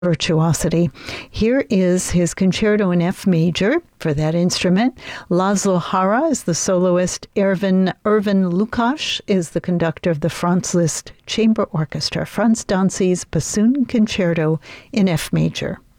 virtuosity. Here is his concerto in F major for that instrument. Laszlo Hara is the soloist. Erwin Lukács is the conductor of the Franz Liszt Chamber Orchestra. Franz Danzi's Bassoon Concerto in F major.